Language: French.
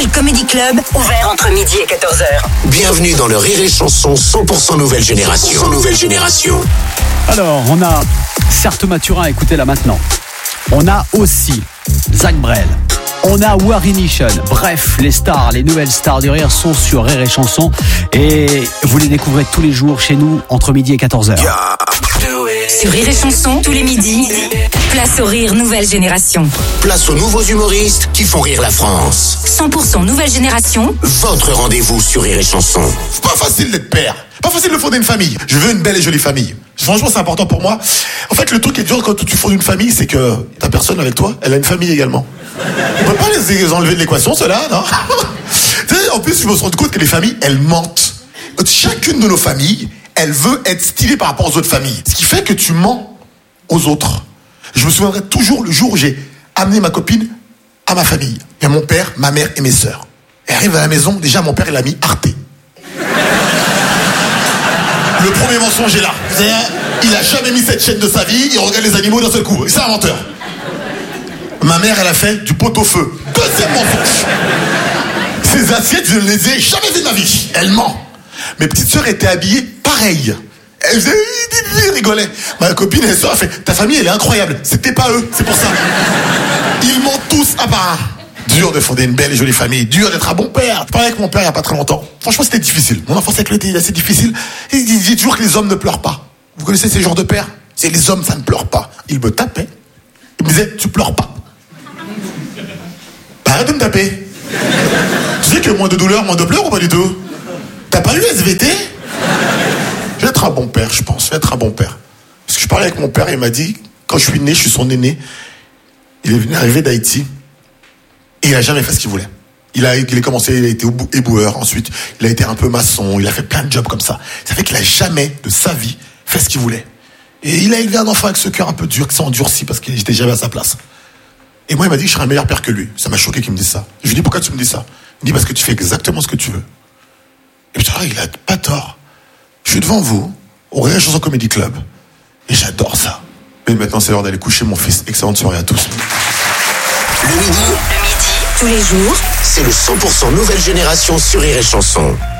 Nouvelle Comedy Club, ouvert entre midi et 14h. Bienvenue dans le Rire et Chanson 100% nouvelle génération. Alors, on a Certes Mathurin, écoutez là maintenant. On a aussi Zach Brel. On a Warinition. Bref, les stars, les nouvelles stars du rire sont sur Rire et Chanson. Et vous les découvrez tous les jours chez nous, entre midi et 14h. Sur Rire et Chanson, tous les midis, place au rire nouvelle génération. Place aux nouveaux humoristes qui font rire la France. 100% nouvelle génération. Votre rendez-vous sur Rire et Chanson. C'est pas facile d'être père. Pas facile de fonder une famille. Je veux une belle et jolie famille. Franchement, c'est important pour moi. En fait, le truc qui est dur quand tu fondes une famille, c'est que ta personne avec toi, elle a une famille également. On peut pas les enlever de l'équation, ceux-là, non? Tu sais, en plus, je me suis rendu compte que les familles, elles mentent. Chacune de nos familles, elle veut être stylée par rapport aux autres familles. Ce qui fait que tu mens aux autres. Je me souviendrai toujours le jour où j'ai amené ma copine à ma famille. Il y a mon père, ma mère et mes sœurs. Elle arrive à la maison, déjà mon père, il a mis Arte. Le premier mensonge est là. Il a jamais mis cette chaîne de sa vie, il regarde les animaux d'un seul coup. C'est un menteur. Ma mère, elle a fait du pot-au-feu. Deuxième mensonge. Ces assiettes, je ne les ai jamais vues de ma vie. Elle ment. Mes petites sœurs étaient habillées pareil. Elles rigolaient. Ma copine, elle sort, elle fait, ta famille, elle est incroyable. C'était pas eux, c'est pour ça. Ils mentent tous à part un. Dur de fonder une belle et jolie famille. Dur d'être un bon père. Je parlais avec mon père il y a pas très longtemps. Franchement, c'était difficile. Mon enfance avec lui était assez difficile. Il dit toujours que les hommes ne pleurent pas. Vous connaissez ces genres de pères? C'est les hommes, ça ne pleure pas. Il me tapait. Il me disait, tu pleures pas. Bah, arrête de me taper. Tu sais que moins de douleur, moins de pleurs ou pas du tout? T'as pas eu SVT? Je vais être un bon père, je pense. Je vais être un bon père. Parce que je parlais avec mon père, il m'a dit, quand je suis né, je suis son aîné. Il est venu arriver d'Haïti. Et il a jamais fait ce qu'il voulait. Il a commencé, il a été éboueur. Ensuite, il a été un peu maçon. Il a fait plein de jobs comme ça. Ça fait qu'il a jamais de sa vie fait ce qu'il voulait. Et il a élevé un enfant avec ce cœur un peu dur, qui s'est endurci parce qu'il n'était jamais à sa place. Et moi, il m'a dit que je serais un meilleur père que lui. Ça m'a choqué qu'il me dise ça. Je lui ai dit, pourquoi tu me dis ça? Il me dit, parce que tu fais exactement ce que tu veux. Et putain, il a pas tort. Je suis devant vous, au Rire et Chanson Comedy Club. Et j'adore ça. Mais maintenant, c'est l'heure d'aller coucher mon fils. Excellente soirée à tous. Le midi, Tous les jours, c'est le 100% nouvelle génération sur Rire et Chanson.